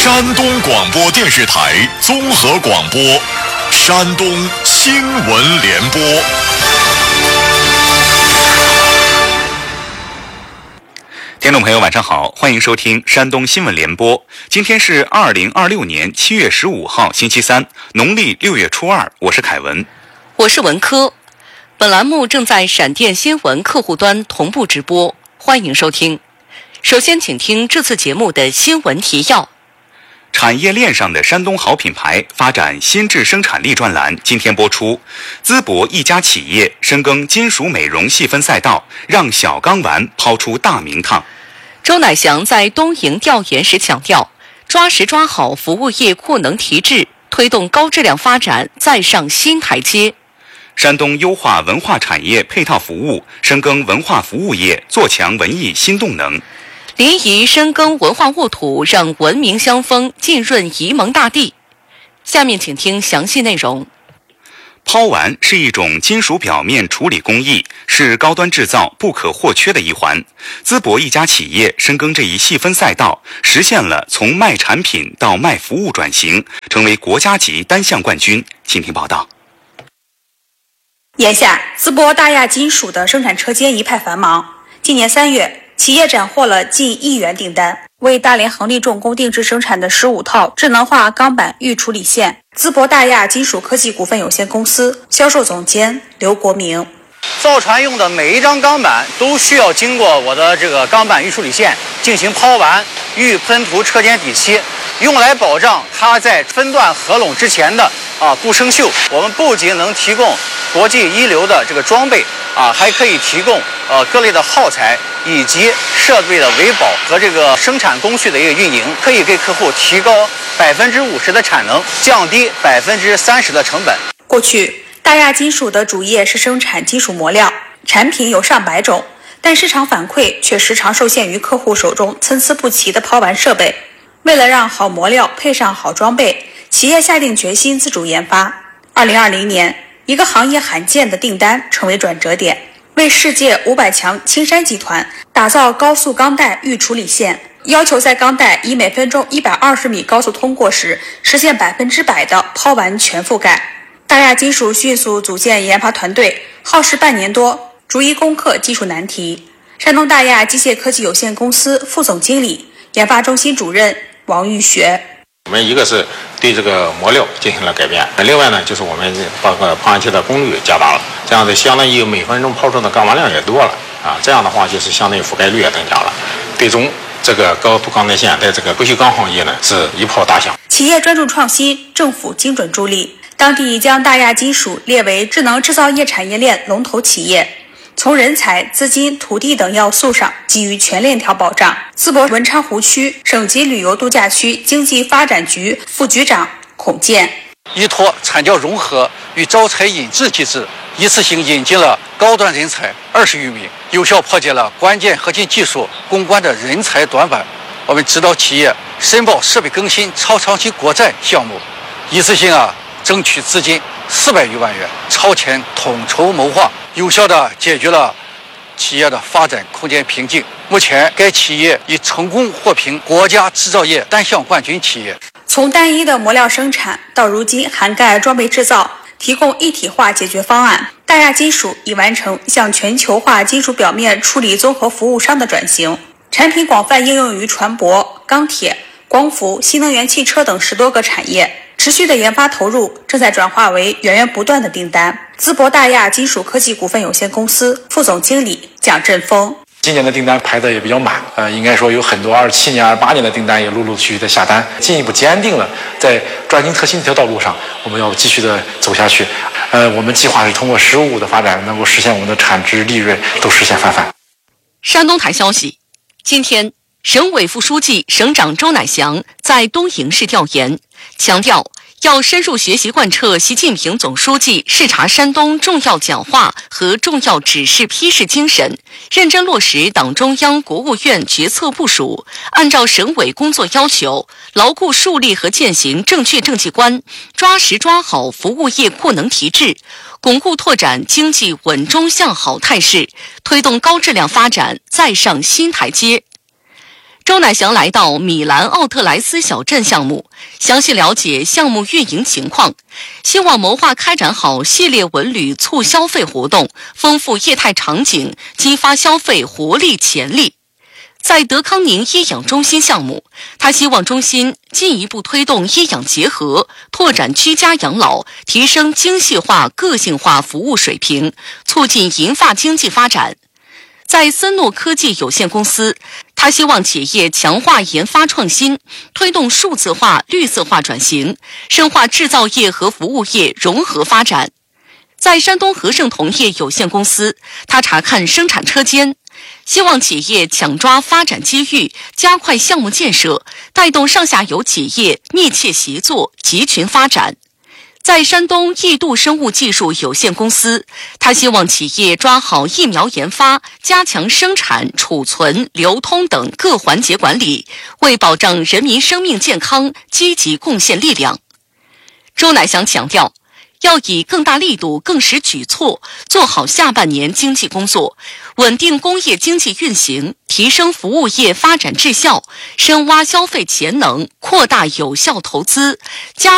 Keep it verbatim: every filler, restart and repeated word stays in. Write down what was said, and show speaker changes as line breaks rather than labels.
山东广播电视台综合广播，山东新闻联播。
听众朋友晚上好，欢迎收听山东新闻联播。今天是二零二六年七月十五号星期三，农历六月初二，我是凯文，
我是文科。本栏目正在闪电新闻客户端同步直播，欢迎收听。首先请听这次节目的新闻提要。
产业链上的山东好品牌发展新质生产力专栏今天播出，淄博一家企业深耕金属美容细分赛道，让小钢丸抛出大名堂。
周乃祥在东营调研时强调，抓实抓好服务业库能提质，推动高质量发展再上新台阶。
山东优化文化产业配套服务，深耕文化服务业，做强文艺新动能。
临沂深耕文化沃土，让文明香风浸润沂蒙大地。下面请听详细内容。
抛丸是一种金属表面处理工艺，是高端制造不可或缺的一环。淄博一家企业深耕这一细分赛道，实现了从卖产品到卖服务转型，成为国家级单项冠军。请听报道。
眼下，淄博大亚金属的生产车间一派繁忙。今年三月，企业斩获了近亿元订单，为大连恒力重工定制生产的十五套智能化钢板预处理线。淄博大亚金属科技股份有限公司销售总监刘国明：
造船用的每一张钢板都需要经过我的这个钢板预处理线进行抛完、预喷涂车间底漆，用来保障它在分段合拢之前的啊不生锈。我们不仅能提供国际一流的这个装备啊，还可以提供呃各类的耗材以及设备的维保和这个生产工序的一个运营，可以给客户提高百分之五十的产能，降低百分之三十的成本。
过去，大亚金属的主业是生产金属磨料，产品有上百种，但市场反馈却时常受限于客户手中参差不齐的抛完设备。为了让好磨料配上好装备，企业下定决心自主研发。二零二零年，一个行业罕见的订单成为转折点，为世界五百强青山集团打造高速钢带预处理线，要求在钢带以每分钟一百二十米高速通过时，实现百分之百的抛完全覆盖。大亚金属迅速组建研发团队，耗时半年多，逐一攻克技术难题。山东大亚机械科技有限公司副总经理、研发中心主任王玉学：
我们一个是对这个磨料进行了改变，另外呢，就是我们把个抛完器的功率加大了，这样子相当于每分钟抛出的钢丸量也多了啊。这样的话，就是相当于覆盖率也增加了，最终这个高速钢带线在这个不锈钢行业呢是一炮打响。
企业专注创新，政府精准助力，当地将大亚金属列为智能制造业产业链龙头企业。从人才、资金、土地等要素上给予全链条保障。淄博文昌湖区省级旅游度假区经济发展局副局长孔健：
依托产教融合与招才引智机制，一次性引进了高端人才二十余名，有效破解了关键核心技术攻关的人才短板。我们指导企业申报设备更新超长期国债项目，一次性啊争取资金四百余万元，超前统筹谋划，有效地解决了企业的发展空间瓶颈。目前，该企业已成功获评国家制造业单项冠军企业。
从单一的磨料生产到如今涵盖装备制造，提供一体化解决方案，大亚金属已完成向全球化金属表面处理综合服务商的转型，产品广泛应用于船舶、钢铁、光伏、新能源汽车等十多个产业。持续的研发投入正在转化为源源不断的订单。淄博大亚金属科技股份有限公司副总经理蒋振峰：
今年的订单排的也比较满，呃，应该说有很多二七年、二八年的订单也陆陆续续的下单，进一步坚定了在专精特新这条道路上我们要继续的走下去。呃，我们计划是通过十五五的发展，能够实现我们的产值、利润都实现翻番。
山东台消息，今天省委副书记、省长周乃祥在东营市调研，强调要深入学习贯彻习近平总书记视察山东重要讲话和重要指示批示精神，认真落实党中央、国务院决策部署，按照省委工作要求，牢固树立和践行正确政绩观，抓实抓好服务业库能提质，巩固拓展经济稳中向好态势，推动高质量发展再上新台阶。 周乃祥来到米兰奥特莱斯小镇项目，详细了解项目运营情况，希望谋划开展好系列文旅促消费活动，丰富业态场景，激发消费活力潜力。在德康宁医养中心项目，他希望中心进一步推动医养结合，拓展居家养老，提升精细化、个性化服务水平，促进银发经济发展。在森诺科技有限公司，他希望企业强化研发创新，推动数字化、绿色化转型，深化制造业和服务业融合发展。在山东和盛同业有限公司，他查看生产车间，希望企业抢抓发展机遇，加快项目建设，带动上下游企业密切协作，集群发展。在山东易度生物技术有限公司，他希望企业抓好疫苗研发，加强生产、储存、流通等各环节管理，为保障人民生命健康积极贡献力量。周乃祥强调，要以更大力度、更实举措，做好下半年经济工作，稳定工业经济运行，提升服务业发展质效，深挖消费潜能，扩大有效投资，加